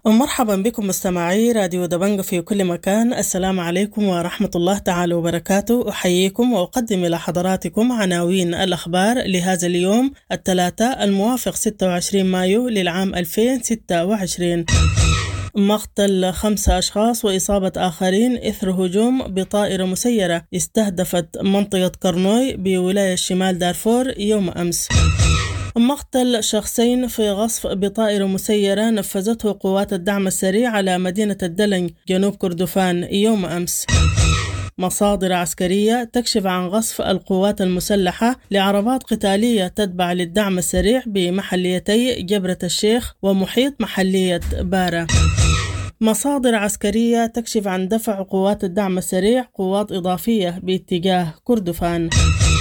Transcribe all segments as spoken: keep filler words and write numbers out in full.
مرحبا بكم مستمعي راديو دبنجة في كل مكان. السلام عليكم ورحمة الله تعالى وبركاته. أحييكم وأقدم إلى حضراتكم عناوين الأخبار لهذا اليوم الثلاثاء الموافق ستة وعشرين مايو للعام ألفين وستة وعشرين. مقتل خمسة أشخاص وإصابة آخرين إثر هجوم بطائرة مسيرة استهدفت منطقة كرنوي بولاية شمال دارفور يوم أمس. مقتل شخصين في غصف بطائرة مسيرة نفذته قوات الدعم السريع على مدينة الدلنج جنوب كردفان يوم أمس. مصادر عسكرية تكشف عن غصف القوات المسلحة لعربات قتالية تتبع للدعم السريع بمحليتي جبرة الشيخ ومحيط محلية بارة. مصادر عسكرية تكشف عن دفع قوات الدعم السريع قوات إضافية باتجاه كردفان.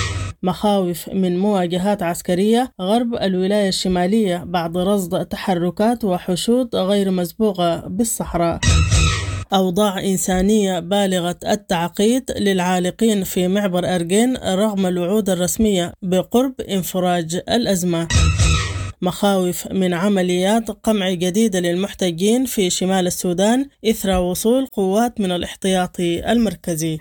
مخاوف من مواجهات عسكرية غرب الولاية الشمالية بعد رصد تحركات وحشود غير مسبوقة بالصحراء. أوضاع إنسانية بالغة التعقيد للعالقين في معبر أرجين رغم الوعود الرسمية بقرب انفراج الأزمة. مخاوف من عمليات قمع جديدة للمحتجين في شمال السودان إثر وصول قوات من الاحتياطي المركزي.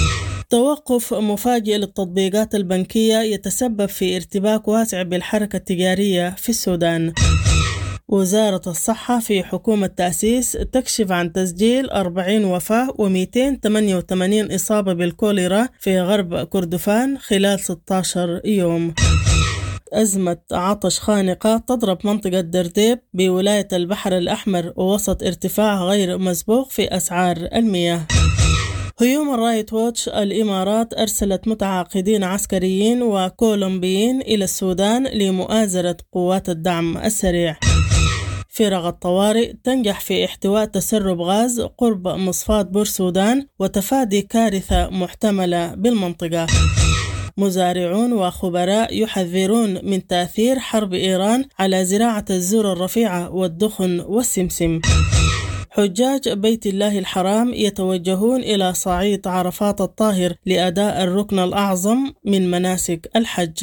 توقف مفاجئ للتطبيقات البنكية يتسبب في ارتباك واسع بالحركة التجارية في السودان. وزارة الصحة في حكومة تأسيس تكشف عن تسجيل أربعين وفاة ومئتين وثمانية وثمانين إصابة بالكوليرا في غرب كردفان خلال ستة عشر يوم. أزمة عطش خانقة تضرب منطقة درديب بولاية البحر الأحمر ووسط ارتفاع غير مسبوق في أسعار المياه. هيومن رايت ووتش الإمارات أرسلت متعاقدين عسكريين وكولومبيين إلى السودان لمؤازرة قوات الدعم السريع. فرق الطوارئ تنجح في احتواء تسرب غاز قرب مصفاة بورسودان وتفادي كارثة محتملة بالمنطقة. مزارعون وخبراء يحذرون من تأثير حرب إيران على زراعة الذرة الرفيعة والدخن والسمسم. حجاج بيت الله الحرام يتوجهون إلى صعيد عرفات الطاهر لأداء الركن الأعظم من مناسك الحج.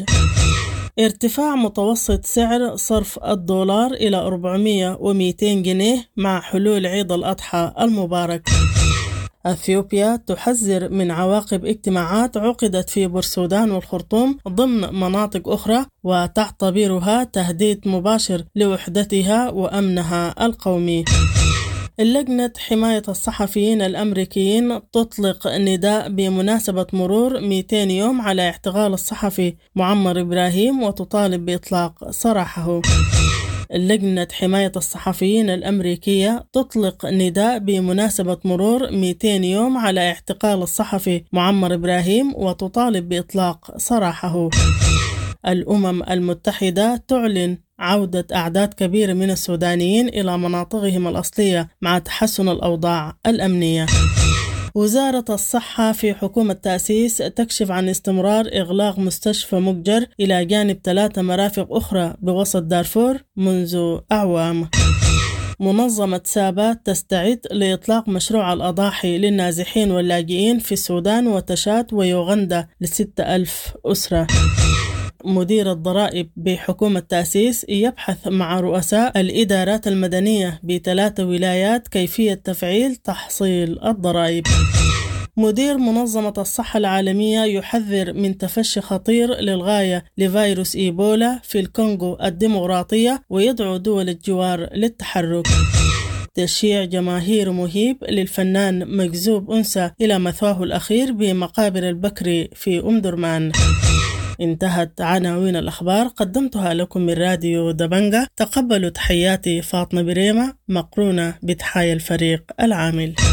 ارتفاع متوسط سعر صرف الدولار إلى أربعمئة ومئتين جنيه مع حلول عيد الأضحى المبارك. أثيوبيا تحذر من عواقب اجتماعات عقدت في بورسودان والخرطوم ضمن مناطق أخرى وتعتبرها تهديد مباشر لوحدتها وأمنها القومي. اللجنة حماية الصحفيين الأمريكيين تطلق نداء بمناسبة مرور مئتين يوم على اعتقال الصحفي معمر إبراهيم وتطالب بإطلاق سراحه. اللجنة حماية الصحفيين الأمريكية تطلق نداء بمناسبة مرور مئتين يوم على اعتقال الصحفي معمر إبراهيم وتطالب بإطلاق سراحه. الأمم المتحدة تعلن عودة أعداد كبيرة من السودانيين إلى مناطقهم الأصلية مع تحسن الأوضاع الأمنية. وزارة الصحة في حكومة تأسيس تكشف عن استمرار إغلاق مستشفى مجر إلى جانب ثلاثة مرافق أخرى بوسط دارفور منذ أعوام. منظمة سابات تستعد لإطلاق مشروع الأضاحي للنازحين واللاجئين في السودان وتشاد ويوغندا لستة ألف أسرة. مدير الضرائب بحكومة تأسيس يبحث مع رؤساء الإدارات المدنية بثلاث ولايات كيفية تفعيل تحصيل الضرائب. مدير منظمة الصحة العالمية يحذر من تفشي خطير للغاية لفيروس إيبولا في الكونغو الديمقراطية ويدعو دول الجوار للتحرك. تشييع جماهير مهيب للفنان مجذوب أنثى إلى مثواه الأخير بمقابر البكري في أم درمان. انتهت عناوين الأخبار قدمتها لكم من راديو دبنجة. تقبلوا تحياتي فاطمة بريمة مقرونة بتحايا الفريق العامل.